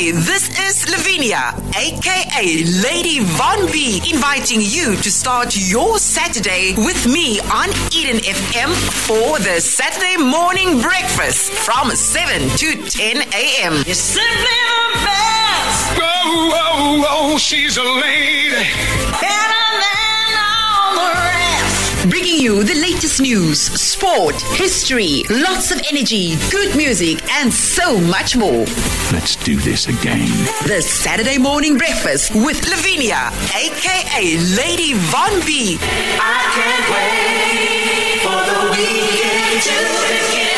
Hi, this is Lavinia, aka Lady Von B, inviting you to start your Saturday with me on Eden FM for the Saturday morning breakfast from 7 to 10 a.m. You're simply the best. Whoa, whoa, whoa, she's a lady. Better than all the rest. Bringing you the latest news, sport, history, lots of energy, good music, and so much more. Let's do this again. The Saturday morning breakfast with Lavinia, aka Lady Von B. I can't wait for the weekend to begin.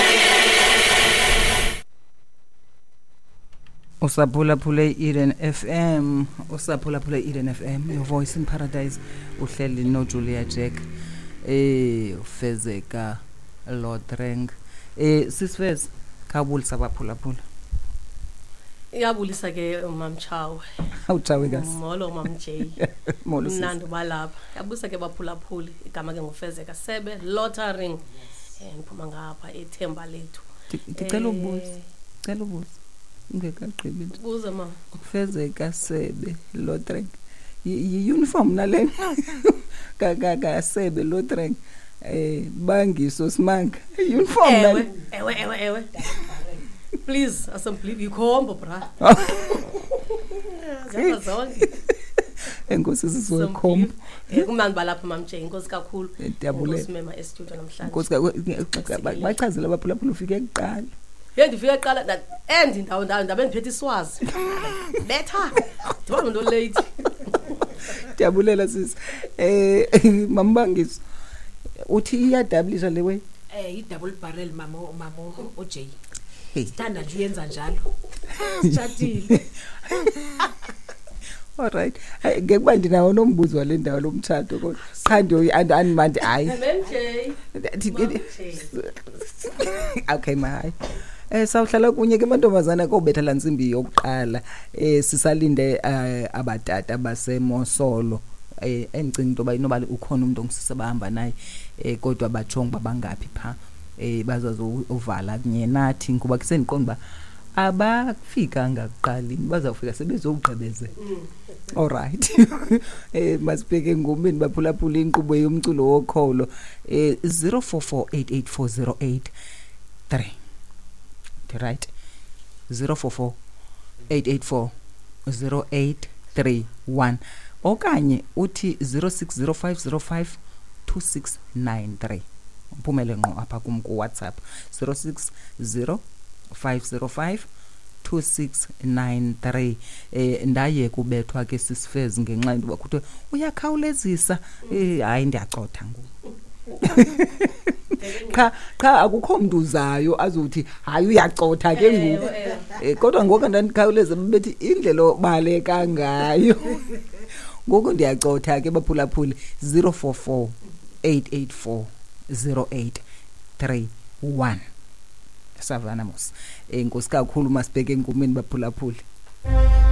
Usaphulaphule Eden FM, usaphulaphule Eden FM, your voice in paradise. Uhleli no Julia Jack. Ufezeka Lodreng. Sisfez Kabul sabaphulaphula. Iyabulisa ke Mam Chawe. Awuchawe gas. Molo Mam J. Molo sis. Mnandi balapha. Yabulisa ke baphulaphuli igama ke ngufezeka Sebe Lottering. Ngiphuma ngapha eThemba lethu. Ngicela ukubuza. Ngicela ukubuza. Ngekaqhibi. Buza mama. Ufezeka Sebe Lodreng. Uniform nalena. Ka Sebe Lodreng. Bangiso Simanga. Uniform nale. Ewe. Please, asambelieve ikhombo bra. Zonke. Enkosi sizokhomba. Kumnandi balapha Mam J, inkosi kakhulu. Ndiyabulela. Usimema e-studio namhlanje. Inkosi bachazela abaphulaphula ufike ekuqala. Ndifike eqala that end indawo ndabe ndiphethe iswazi. Betha. Ndiba umuntu late. Ndiyabulela sisi. Mambangiso. Uthi iyadablisha lewe? I-double barrel mama OJ. Standard uyenza njalo. Sichatile. All right. Ngekuba ndinawo nombuzo wale ndawo lomthatho kodwa cha ndio animandi hayi. MJ. Okay mahayi. Sawuhlala kunye ke mantombazana kobetha la nsimbi yokuqala sisalinde abatata baseMosolo engcinga into ba inoba ukhona umuntu ongisisa bahamba naye kodwa bachong babangapi pha bazazo uvala kunye nathi ngoba kuseniqonda ba abafika ngaqali bazawufika sebezogqebeze. All right. Masibheke ngomeni baphulaphula inkqubo yomculo wokholo 04488408 right 0448840831 okanye uthi 0605052693 uphumele ngqo apha ku WhatsApp 0605052693 ndaye kubethwa ke sisifezi ngenxa into bakuthe uyakhawulezisa hayi ndiyacotha ngoku cha akukho umuntu uzayo azothi hayi uyacotha ke ngoku kodwa ngoku ndandikhawuleza bethi indlela obaleka ngayo ngoku ndiyacotha ke baphulaphuli 0448840831 Savannah mos enkosi kakhulu masibheke engomeni baphulaphuli.